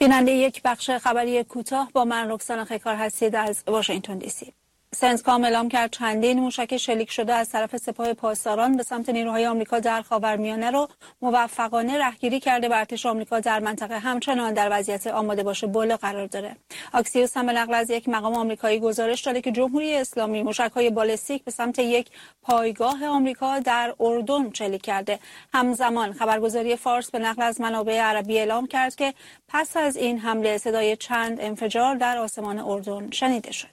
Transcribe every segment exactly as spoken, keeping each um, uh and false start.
بیننده یک بخش خبری کوتاه با من رکسانا خکار هستید از واشنگتن دی سی. سنتکام اعلام کرد چندین موشک شلیک شده از طرف سپاه پاسداران به سمت نیروهای آمریکا در خاورمیانه رو موفقانه رهگیری کرده و ارتش آمریکا در منطقه همچنان در وضعیت آماده باشه بالا قرار داره. آکسیوس هم به نقل از یک مقام آمریکایی گزارش داده که جمهوری اسلامی موشک‌های بالستیک به سمت یک پایگاه آمریکا در اردن شلیک کرده. همزمان خبرگزاری فارس به نقل از منابع عربی اعلام کرد که پس از این حمله صدای چند انفجار در آسمان اردن شنیده شد.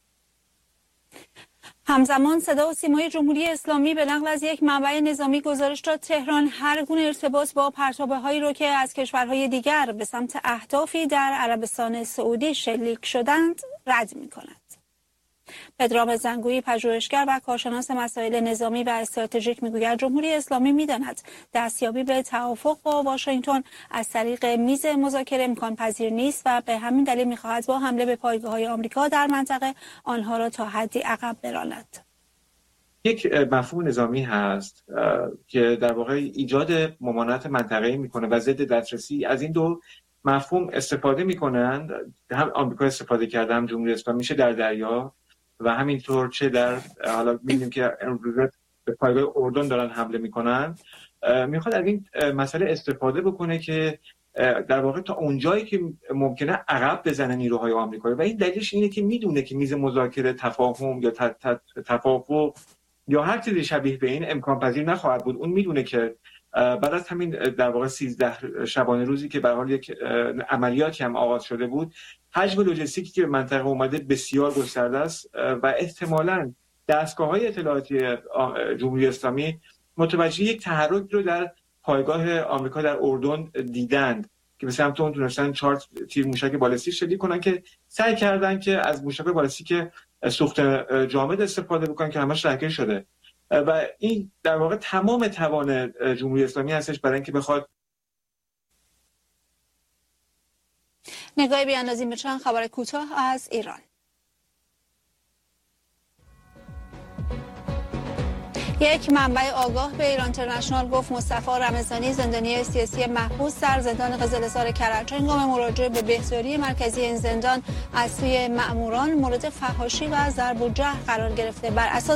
همزمان صدا و سیمای جمهوری اسلامی به نقل از یک منبع نظامی گزارش داد تهران هر گونه ارتباط با پرتابه‌هایی را که از کشورهای دیگر به سمت اهدافی در عربستان سعودی شلیک شدند رد می‌کند. پدرام زنگویی پژوهشگر و کارشناس مسائل نظامی و استراتژیک میگوید جمهوری اسلامی می‌داند دستیابی به توافق با واشنگتن از طریق میز مذاکره امکان پذیر نیست و به همین دلیل می‌خواهد با حمله به پایگاه‌های آمریکا در منطقه آنها را تا حدی عقب براند. یک مفهوم نظامی هست که در واقع ایجاد ممانعت منطقه‌ای می‌کنه و ضد دسترسی. از این دو مفهوم استفاده می‌کنند، هم آمریکا استفاده کرده هم جمهوری اسلامی، میشه در دریا و همینطور چه در حالا می‌بینیم که امروز به پایگاه اردن دارن حمله میکنن. میخواد از این مسئله استفاده بکنه که در واقع تا اونجایی که ممکنه عقب بزنه نیروهای آمریکایی و این دلیلش اینه که میدونه که میز مذاکره، تفاهم یا توافق یا هر چیزی شبیه به این امکان پذیر نخواهد بود. اون میدونه که بعد از همین در واقع سیزده شبانه روزی که به حال یک عملیاتی هم آغاز شده بود، حجم لوجستیکی که به منطقه اومده بسیار گسترده است و احتمالاً دستگاه‌های اطلاعاتی جمهوری اسلامی متوجه یک تحرک رو در پایگاه آمریکا در اردن دیدند که به سمت اون تونستن چهار تیر موشک بالستیک شلیک کنن که سعی کردن که از موشک بالستیک سوخت جامد استفاده بکنن که همش رهگیر شده و این در واقع تمام توان جمهوری اسلامی هستش برای اینکه بخواد. نگاهی بیاندازیم به چند خبر کوتاه از ایران. یک منبع آگاه به ایران اینترنشنال گفت مصطفی رمضانی زندانی سیاسی محبوس در زندان قزل‌زار کرج هنگام مراجعه به بهداری مرکزی این زندان از سوی مأموران مورد فحاشی و ضرب و جرح قرار گرفته. بر اساس